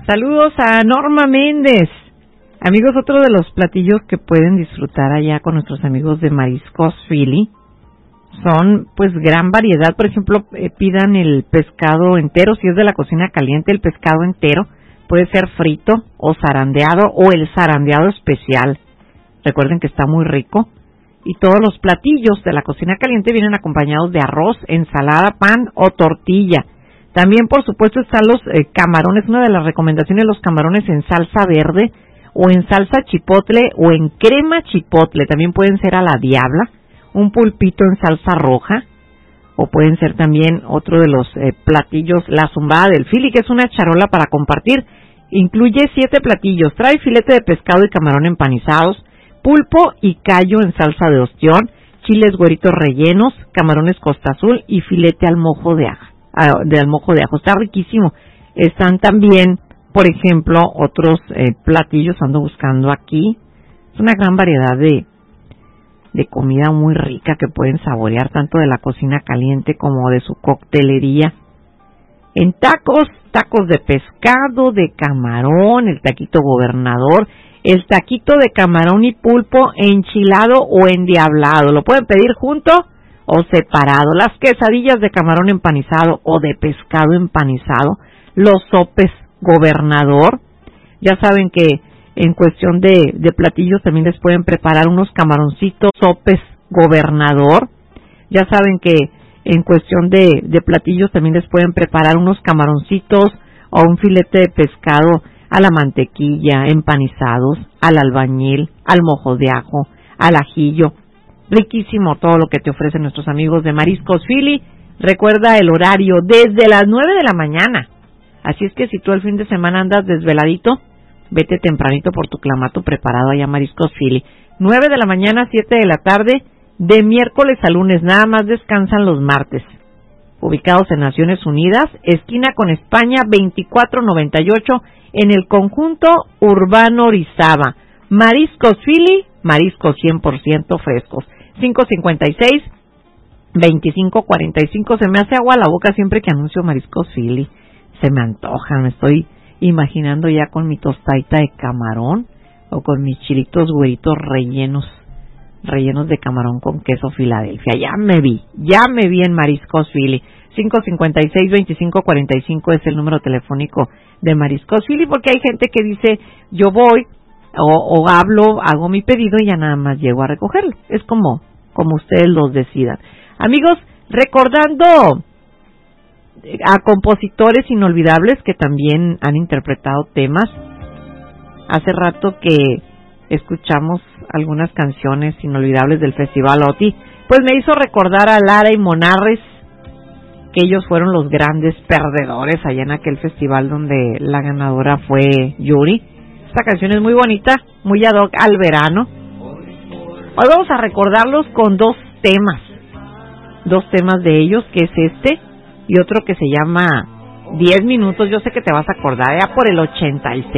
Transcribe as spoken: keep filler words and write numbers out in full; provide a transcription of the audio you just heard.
Saludos a Norma Méndez. Amigos, otro de los platillos que pueden disfrutar allá con nuestros amigos de Mariscos Philly son, pues, gran variedad. Por ejemplo, eh, pidan el pescado entero, si es de la cocina caliente, el pescado entero puede ser frito o zarandeado o el zarandeado especial. Recuerden que está muy rico. Y todos los platillos de la cocina caliente vienen acompañados de arroz, ensalada, pan o tortilla. También, por supuesto, están los eh, camarones. Una de las recomendaciones, los camarones en salsa verde o en salsa chipotle o en crema chipotle. También pueden ser a la diabla, un pulpito en salsa roja, o pueden ser también otro de los eh, platillos, la zumbada del Philly, que es una charola para compartir. Incluye siete platillos. Trae filete de pescado y camarón empanizados, pulpo y callo en salsa de ostión, chiles güeritos rellenos, camarones costa azul y filete al mojo de ajo. de al mojo de ajo. Está riquísimo. Están también, por ejemplo, otros eh, platillos, ando buscando aquí. Es una gran variedad de, de comida muy rica que pueden saborear, tanto de la cocina caliente como de su coctelería. En tacos, tacos de pescado, de camarón, el taquito gobernador, el taquito de camarón y pulpo enchilado o endiablado. Lo pueden pedir junto o separado. Las quesadillas de camarón empanizado o de pescado empanizado. Los sopes gobernador. Ya saben que en cuestión de, de platillos también les pueden preparar unos camaroncitos sopes gobernador. Ya saben que en cuestión de, de platillos también les pueden preparar unos camaroncitos o un filete de pescado a la mantequilla, empanizados, al albañil, al mojo de ajo, al ajillo. Riquísimo todo lo que te ofrecen nuestros amigos de Mariscos Philly. Recuerda el horario desde las nueve de la mañana. Así es que si tú el fin de semana andas desveladito, vete tempranito por tu clamato preparado allá a Mariscos Philly. nueve de la mañana, siete de la tarde, de miércoles a lunes. Nada más descansan los martes. Ubicados en Naciones Unidas, esquina con España, veinticuatro noventa y ocho, en el conjunto urbano Orizaba. Mariscos Philly, mariscos cien por ciento frescos. cinco cincuenta y seis, veinticinco cuarenta y cinco. Se me hace agua la boca siempre que anuncio Mariscos Philly. Se me antoja, me estoy imaginando ya con mi tostadita de camarón o con mis chilitos güeritos rellenos, rellenos de camarón con queso Filadelfia. Ya me vi, ya me vi en Mariscos Philly. cinco cincuenta y seis, veinticinco cuarenta y cinco es el número telefónico de Mariscos Philly, porque hay gente que dice, yo voy o, o hablo, hago mi pedido y ya nada más llego a recogerlo. Es como, como ustedes los decidan. Amigos, recordando a compositores inolvidables que también han interpretado temas. Hace rato que escuchamos algunas canciones inolvidables del Festival OTI, pues me hizo recordar a Lara y Monarres, que ellos fueron los grandes perdedores allá en aquel festival donde la ganadora fue Yuri. Esta canción es muy bonita, muy ad hoc al verano. Hoy vamos a recordarlos con dos temas, dos temas de ellos, que es este y otro que se llama diez minutos. Yo sé que te vas a acordar, ya por el ochenta y seis.